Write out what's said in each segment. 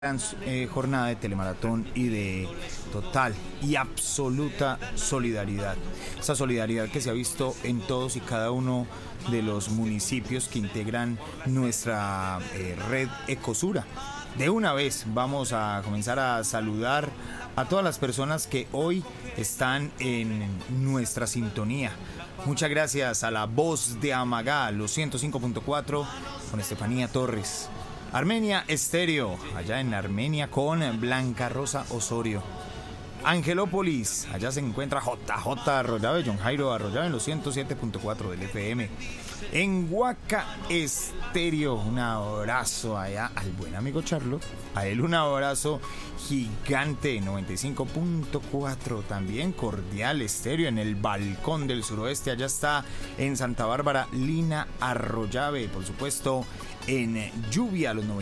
gran jornada de telemaratón y de total y absoluta solidaridad. Esa solidaridad que se ha visto en todos y cada uno de los municipios que integran nuestra red Ecosura. De una vez vamos a comenzar a saludar a todas las personas que hoy están en nuestra sintonía. Muchas gracias a la voz de Amagá, los 105.4 con Estefanía Torres. Armenia Estéreo, allá en Armenia con Blanca Rosa Osorio. Angelópolis, allá se encuentra JJ Arroyave, John Jairo Arroyave en los 107.4 del FM. En Huaca Estéreo, un abrazo allá al buen amigo Charlo. A él un abrazo gigante, 95.4, también Cordial Estéreo en el Balcón del Suroeste. Allá está en Santa Bárbara Lina Arroyave, por supuesto en Lluvia, los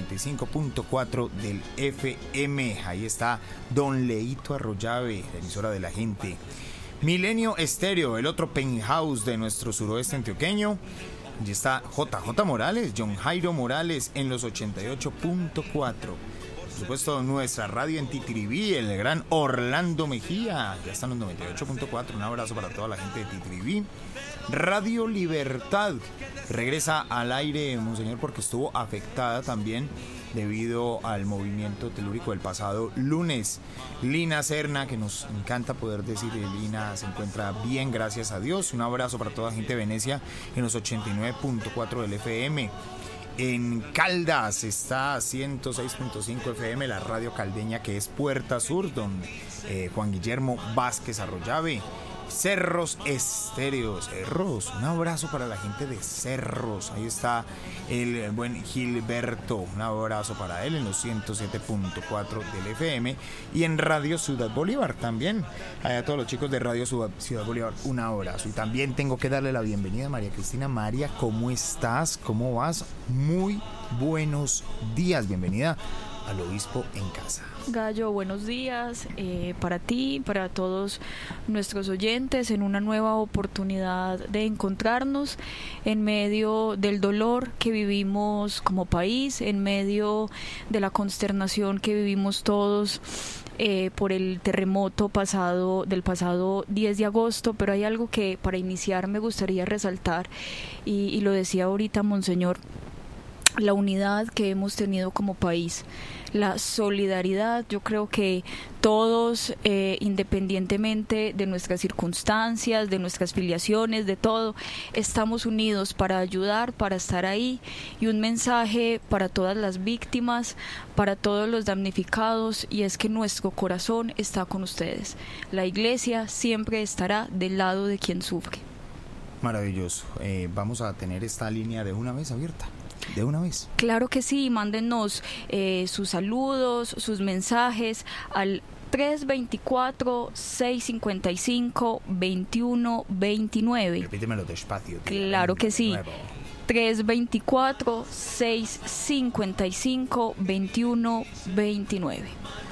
95.4 del FM. Ahí está Don Leito Arroyave, la emisora de la gente. Milenio Estéreo, el otro penthouse de nuestro suroeste antioqueño. Allí está JJ Morales, John Jairo Morales en los 88.4. Por supuesto, nuestra radio en Titiribí, el gran Orlando Mejía, ya están los 98.4. Un abrazo para toda la gente de Titiribí. Radio Libertad regresa al aire, monseñor, porque estuvo afectada también debido al movimiento telúrico del pasado lunes. Lina Serna, que nos encanta poder decir, Lina se encuentra bien, gracias a Dios. Un abrazo para toda la gente de Venecia en los 89.4 del FM. En Caldas está 106.5 FM, la radio caldeña que es Puerta Sur, don Juan Guillermo Vázquez Arroyave. Cerros Estéreo, Cerros, un abrazo para la gente de Cerros. Ahí está el buen Gilberto, un abrazo para él en los 107.4 del FM. Y en Radio Ciudad Bolívar también, a todos los chicos de Radio Ciudad Bolívar, un abrazo. Y también tengo que darle la bienvenida a María Cristina. María, ¿cómo estás? ¿Cómo vas? Muy buenos días, bienvenida al Obispo en Casa. Gallo, buenos días para ti, para todos nuestros oyentes, en una nueva oportunidad de encontrarnos en medio del dolor que vivimos como país, en medio de la consternación que vivimos todos por el terremoto del pasado 10 de agosto, pero hay algo que para iniciar me gustaría resaltar y lo decía ahorita Monseñor, la unidad que hemos tenido como país, la solidaridad. Yo creo que todos, independientemente de nuestras circunstancias, de nuestras filiaciones, de todo, estamos unidos para ayudar, para estar ahí. Y un mensaje para todas las víctimas, para todos los damnificados, y es que nuestro corazón está con ustedes. La Iglesia siempre estará del lado de quien sufre. Maravilloso. Vamos a tener esta línea de una vez abierta. ¿De una vez? Claro que sí, mándenos sus saludos, sus mensajes al 324-655-2129. Repítemelo despacio. Claro que sí. 324-655-2129.